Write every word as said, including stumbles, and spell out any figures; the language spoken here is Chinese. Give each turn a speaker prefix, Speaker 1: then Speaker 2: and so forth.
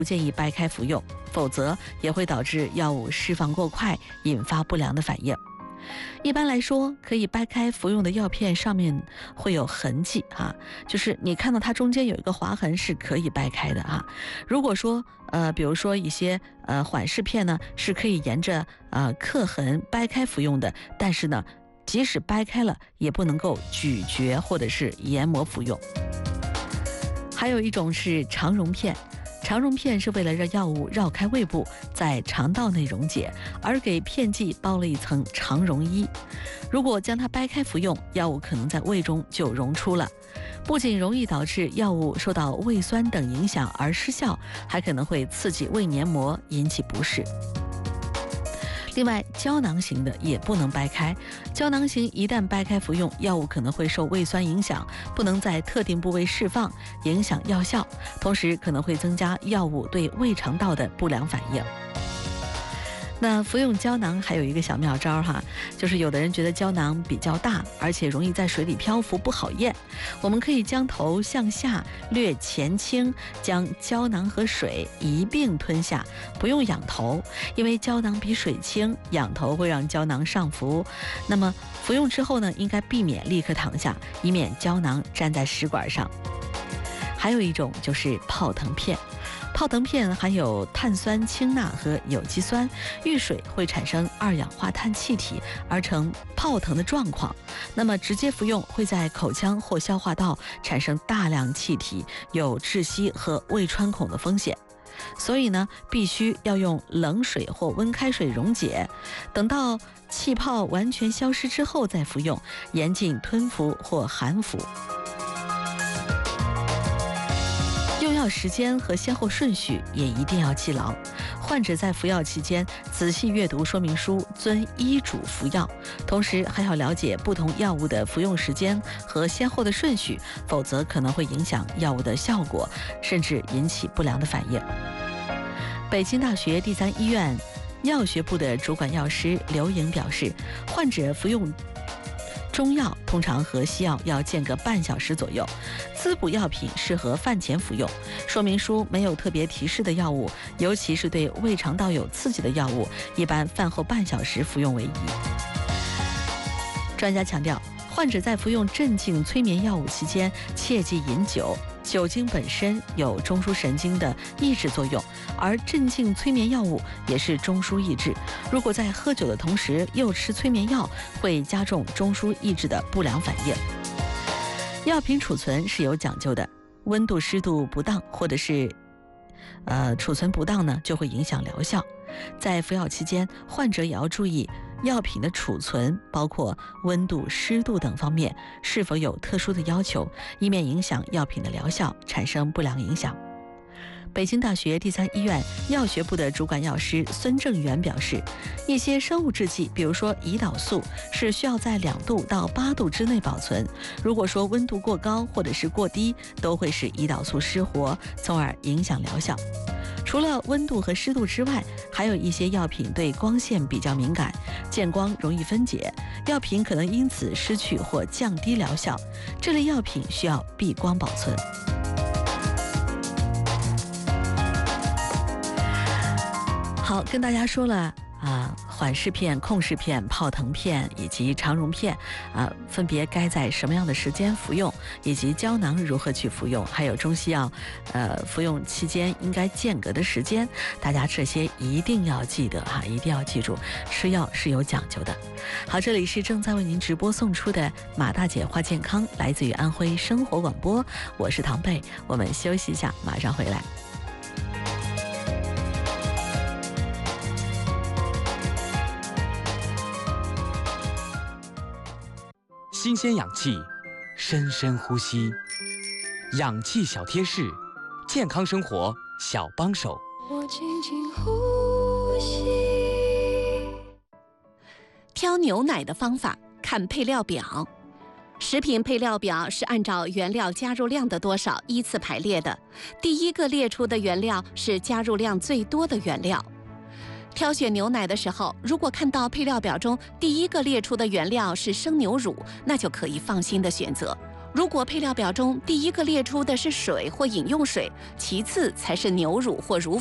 Speaker 1: 不建议掰开服用，否则也会导致药物释放过快，引发不良的反应。一般来说，可以掰开服用的药片上面会有痕迹啊，就是你看到它中间有一个划痕是可以掰开的啊。如果说呃，比如说一些呃缓释片呢，是可以沿着呃刻痕掰开服用的，但是呢，即使掰开了，也不能够咀嚼或者是研磨服用。还有一种是肠溶片。肠溶片是为了让药物绕开胃部，在肠道内溶解，而给片剂包了一层肠溶衣。如果将它掰开服用，药物可能在胃中就溶出了，不仅容易导致药物受到胃酸等影响而失效，还可能会刺激胃黏膜，引起不适。另外，胶囊型的也不能掰开，胶囊型一旦掰开服用，药物可能会受胃酸影响，不能在特定部位释放，影响药效，同时可能会增加药物对胃肠道的不良反应。那服用胶囊还有一个小妙招哈，就是有的人觉得胶囊比较大，而且容易在水里漂浮，不好咽。我们可以将头向下略前倾，将胶囊和水一并吞下，不用仰头，因为胶囊比水轻，仰头会让胶囊上浮。那么服用之后呢，应该避免立刻躺下，以免胶囊粘在食管上。还有一种就是泡腾片。泡腾片含有碳酸氢钠和有机酸，遇水会产生二氧化碳气体而成泡腾的状况。那么直接服用会在口腔或消化道产生大量气体，有窒息和胃穿孔的风险。所以呢，必须要用冷水或温开水溶解，等到气泡完全消失之后再服用，严禁吞服或含服。用药时间和先后顺序也一定要记牢。患者在服药期间仔细阅读说明书，遵医嘱服药，同时还要了解不同药物的服用时间和先后的顺序，否则可能会影响药物的效果，甚至引起不良的反应。北京大学第三医院药学部的主管药师刘颖表示，患者服用中药通常和西药要间隔半小时左右，滋补药品适合饭前服用。说明书没有特别提示的药物，尤其是对胃肠道有刺激的药物，一般饭后半小时服用为宜。专家强调，患者在服用镇静催眠药物期间，切忌饮酒。酒精本身有中枢神经的抑制作用，而镇静催眠药物也是中枢抑制。如果在喝酒的同时又吃催眠药，会加重中枢抑制的不良反应。药品储存是有讲究的，温度湿度不当或者是呃储存不当呢，就会影响疗效。在服药期间，患者也要注意药品的储存，包括温度、湿度等方面是否有特殊的要求，以免影响药品的疗效，产生不良影响。北京大学第三医院药学部的主管药师孙正元表示，一些生物制剂，比如说胰岛素，是需要在两度到八度之内保存。如果说温度过高或者是过低，都会使胰岛素失活，从而影响疗效。除了温度和湿度之外，还有一些药品对光线比较敏感，见光容易分解，药品可能因此失去或降低疗效。这类药品需要避光保存。好，跟大家说了啊，缓释片、控释片、泡腾片以及肠溶片啊，分别该在什么样的时间服用，以及胶囊如何去服用，还有中西药呃服用期间应该间隔的时间，大家这些一定要记得哈、啊，一定要记住，吃药是有讲究的。好，这里是正在为您直播送出的马大姐话健康，来自于安徽生活广播，我是唐贝，我们休息一下，马上回来。
Speaker 2: 新鲜氧气，深深呼吸，氧气小贴士，健康生活小帮手。
Speaker 3: 我轻轻呼吸。
Speaker 4: 挑牛奶的方法，看配料表。食品配料表是按照原料加入量的多少依次排列的，第一个列出的原料是加入量最多的原料。挑选牛奶的时候，如果看到配料表中第一个列出的原料是生牛乳，那就可以放心的选择。 如果配料表中第一个列出的是水或饮用水，其次才是牛乳或乳